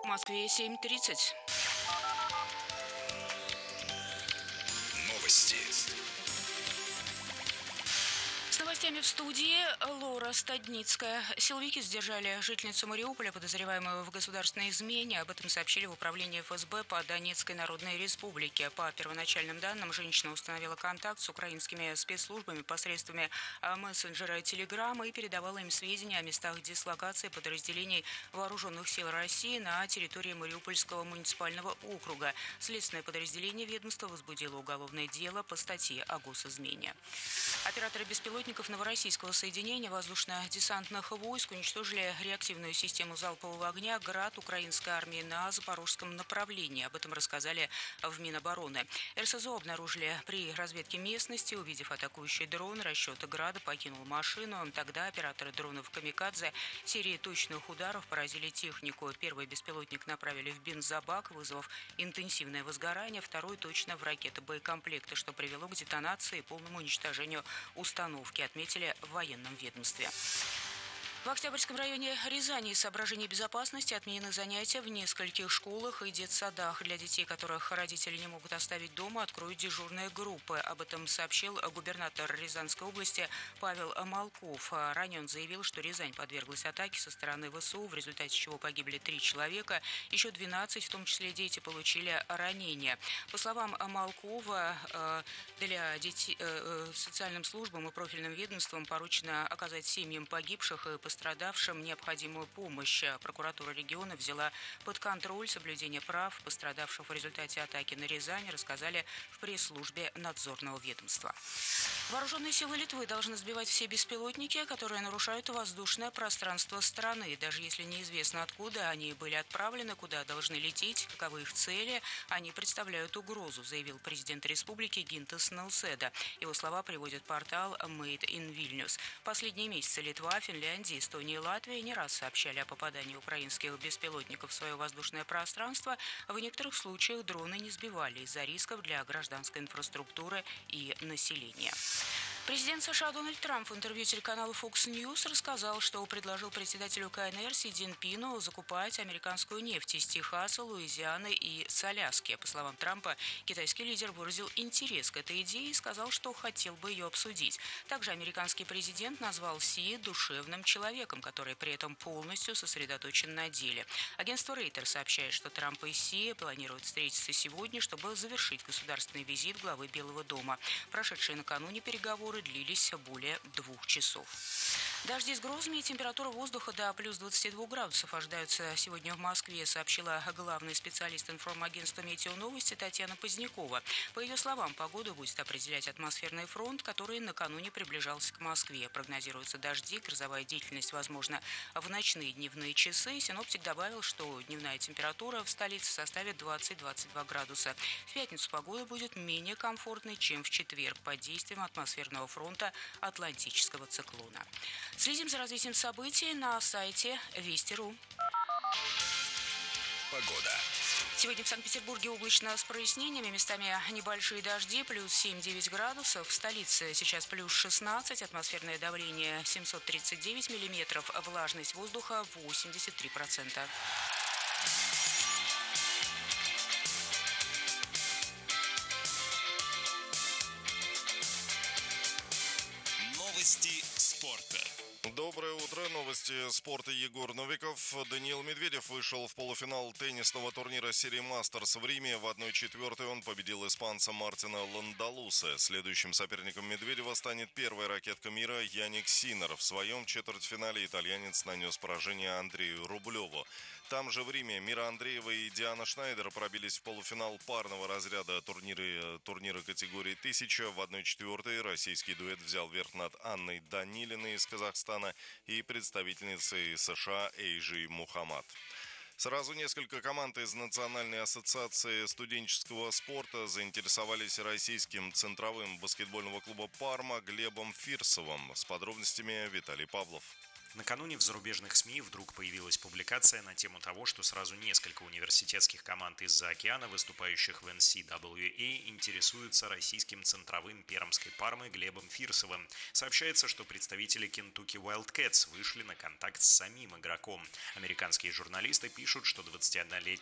В Москве 7:30. Новости. С новостями в студии Лора Стадницкая. Силовики задержали жительницу Мариуполя, подозреваемую в государственной измене. Об этом сообщили в управлении ФСБ по Донецкой Народной Республике. По первоначальным данным, женщина установила контакт с украинскими спецслужбами посредством мессенджера Telegram и передавала им сведения о местах дислокации подразделений Вооруженных сил России на территории Мариупольского муниципального округа. Следственное подразделение ведомства возбудило уголовное дело по статье о госизмене. Операторы беспилотников Новороссийского соединения воздушно-десантных войск уничтожили реактивную систему залпового огня «Град» украинской армии на запорожском направлении. Об этом рассказали в Минобороны. РСЗО обнаружили при разведке местности. Увидев атакующий дрон, расчет «Града» покинул машину. Тогда операторы дронов «Камикадзе» серией точных ударов поразили технику. Первый беспилотник направили в бензобак, вызвав интенсивное возгорание. Второй точно в ракеты боекомплекта, что привело к детонации и полному уничтожению установки, отметили в военном ведомстве. В Октябрьском районе Рязани из соображений безопасности отменены занятия в нескольких школах и детсадах. Для детей, которых родители не могут оставить дома, откроют дежурные группы. Об этом сообщил губернатор Рязанской области Павел Малков. Ранее он заявил, что Рязань подверглась атаке со стороны ВСУ, в результате чего погибли 3 человека. Еще 12, в том числе дети, получили ранения. По словам Малкова, для детей, социальным службам и профильным ведомствам поручено оказать семьям погибших и пострадавшим необходимую помощь. Прокуратура региона взяла под контроль соблюдение прав пострадавших в результате атаки на Рязань, рассказали в пресс-службе надзорного ведомства. Вооруженные силы Литвы должны сбивать все беспилотники, которые нарушают воздушное пространство страны. Даже если неизвестно, откуда они были отправлены, куда должны лететь, каковы их цели, они представляют угрозу, заявил президент республики Гинтас Науседа. Его слова приводит портал Made in Vilnius. Последние месяцы Литва, Финляндия, Эстония и Латвия не раз сообщали о попадании украинских беспилотников в свое воздушное пространство. В некоторых случаях дроны не сбивали из-за рисков для гражданской инфраструктуры и населения. Президент США Дональд Трамп в интервью телеканалу Fox News рассказал, что предложил председателю КНР Си Цзиньпину закупать американскую нефть из Техаса, Луизианы и с Аляски. По словам Трампа, китайский лидер выразил интерес к этой идее и сказал, что хотел бы ее обсудить. Также американский президент назвал Си душевным человеком, который при этом полностью сосредоточен на деле. Агентство Рейтер сообщает, что Трамп и Си планируют встретиться сегодня, чтобы завершить государственный визит главы Белого дома. Прошедшие накануне переговоры длились более 2 часов. Дожди с грозами и температура воздуха до плюс 22 градусов ожидаются сегодня в Москве, сообщила главный специалист информагентства «Метеоновости» Татьяна Позднякова. По ее словам, погоду будет определять атмосферный фронт, который накануне приближался к Москве. Прогнозируются дожди, грозовая деятельность возможна в ночные и дневные часы. Синоптик добавил, что дневная температура в столице составит 20-22 градуса. В пятницу погода будет менее комфортной, чем в четверг, под действием атмосферного фронта Атлантического циклона. Следим за развитием событий на сайте Вести.ру. Погода. Сегодня в Санкт-Петербурге облачно с прояснениями, местами небольшие дожди, плюс 7-9 градусов. В столице сейчас плюс 16, атмосферное давление 739 миллиметров, влажность воздуха 83%. Новости спорта. Доброе утро. Новости спорта. Егор Новиков. Даниил Медведев вышел в полуфинал теннисного турнира серии «Мастерс» в Риме. В 1/4 он победил испанца Мартина Ландалуса. Следующим соперником Медведева станет первая ракетка мира Яник Синнер. В своем четвертьфинале итальянец нанес поражение Андрею Рублеву. Там же в Риме Мира Андреева и Диана Шнайдер пробились в полуфинал парного разряда турнира категории 1000. В 1/4 российский дуэт взял верх над Анной Данилиной из Казахстана и представительницей США Эйжи Мухаммад. Сразу несколько команд из Национальной ассоциации студенческого спорта заинтересовались российским центровым баскетбольного клуба «Парма» Глебом Фирсовым. С подробностями Виталий Павлов. Накануне в зарубежных СМИ вдруг появилась публикация на тему того, что сразу несколько университетских команд из-за океана, выступающих в NCAA, интересуются российским центровым пермской Пармы Глебом Фирсовым. Сообщается, что представители Kentucky Wildcats вышли на контакт с самим игроком. Американские журналисты пишут, что 21-летний